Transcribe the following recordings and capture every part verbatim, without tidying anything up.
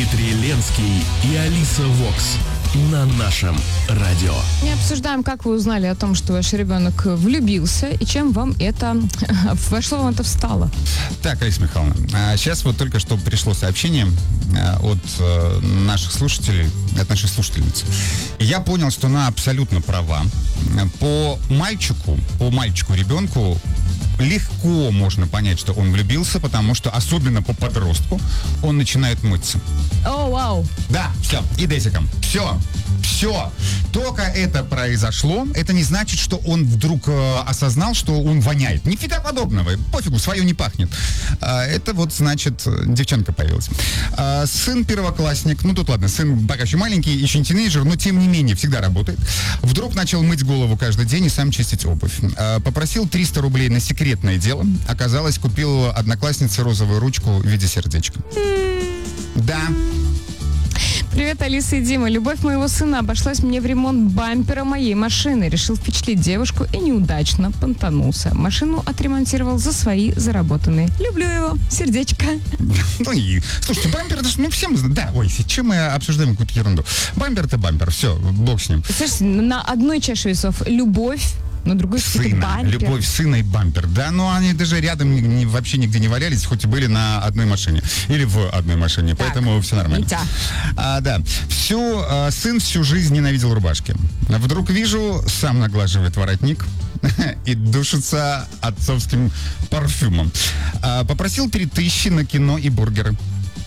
Дмитрий Ленский и Алиса Вокс на нашем радио. Мы обсуждаем, как вы узнали о том, что ваш ребенок влюбился, и чем вам это, во что вам это встало? Так, Алиса Михайловна, сейчас вот только что пришло сообщение от наших слушателей, от нашей слушательницы. И я понял, что она абсолютно права. По мальчику, по мальчику-ребенку легко можно понять, что он влюбился, потому что, особенно по подростку, он начинает мыться. О, вау. Да, все, и десиком. Все, все. Только это произошло, это не значит, что он вдруг э, осознал, что он воняет. Нифига подобного. Пофигу, свое не пахнет. А, это вот, значит, девчонка появилась. А, сын первоклассник, ну тут ладно, сын пока еще маленький, еще не тинейджер, но тем не менее всегда работает. Вдруг начал мыть голову каждый день и сам чистить обувь. А, попросил триста рублей на секретное дело. Оказалось, купил однокласснице розовую ручку в виде сердечка. Да. Привет, Алиса и Дима. Любовь моего сына обошлась мне в ремонт бампера моей машины. Решил впечатлить девушку и неудачно понтанулся. Машину отремонтировал за свои заработанные. Люблю его. Сердечко. Ну и, слушайте, бампер, это ж, ну всем, да, ой, чем мы обсуждаем какую-то ерунду. Бампер это бампер, все, бог с ним. Слушайте, на одной чаше весов любовь, на другой сына, бампер. Любовь сына и бампер. Да, но они даже рядом не, вообще нигде не валялись, хоть и были на одной машине. Или в одной машине, так, поэтому все нормально. А, да. Всю, а, сын всю жизнь ненавидел рубашки. Вдруг вижу, сам наглаживает воротник и душится отцовским парфюмом. А, попросил три тысячи на кино и бургеры.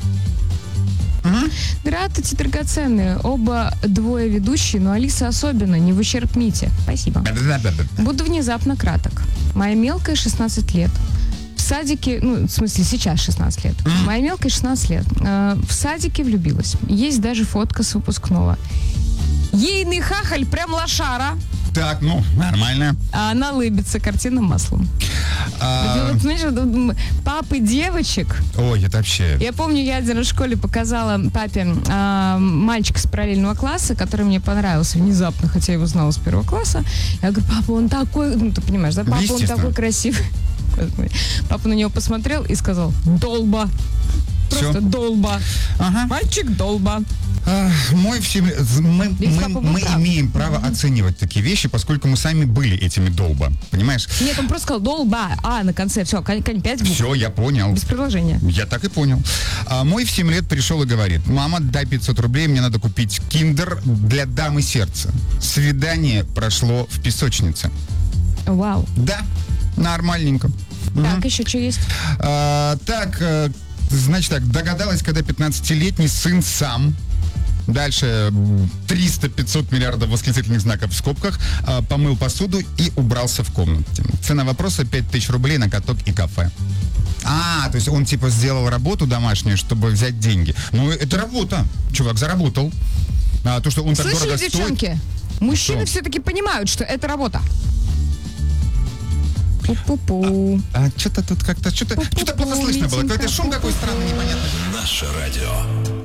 Угу. Здравствуйте, драгоценные. Оба двое ведущие, но Алиса особенно, не в ущерб Мите. Спасибо. Буду внезапно краток. Моя мелкая шестнадцать лет. В садике, ну, в смысле, сейчас шестнадцать лет. Mm. Моя мелкая шестнадцать лет. Э, в садике влюбилась. Есть даже фотка с выпускного. Ейный хахаль, прям лошара. Так, ну, нормально. А она лыбится, картинным маслом. А... Вот, знаешь, папы девочек. Ой, это вообще... Я помню, я один раз в школе показала папе а, мальчика с параллельного класса, который мне понравился внезапно, хотя я его знала с первого класса. Я говорю, папа, он такой... Ну, ты понимаешь, да? Папа, он такой красивый. Папа на него посмотрел и сказал, долба. Просто Все. долба. Ага. Мальчик долба. А, мой всем... мы, мы, мы имеем право mm-hmm. оценивать такие вещи, поскольку мы сами были этими долба. Понимаешь? Нет, он просто сказал долба. А, на конце. Все, пять букв. Все, я понял. Без предложения. Я так и понял. А, мой в семь лет пришел и говорит, мама, дай пятьсот рублей, мне надо купить киндер для дамы сердца. Свидание прошло в песочнице. Вау. Да, нормальненько. Так, угу. еще что есть? А, так, значит так, догадалась, когда пятнадцатилетний сын сам... Дальше триста-пятьсот миллиардов восклицательных знаков в скобках, э, помыл посуду и убрался в комнате. Цена вопроса пять тысяч рублей на каток и кафе. А, то есть он типа сделал работу домашнюю, чтобы взять деньги. Ну, это работа. Чувак заработал. А то, что он Слышали, так дорого девчонки? стоит... Мужчины что? все-таки понимают, что это работа. Пу-пу-пу. А, а что-то тут как-то... Что-то, что-то плохо слышно было. Какой-то шум какой странный, непонятный. Наше радио.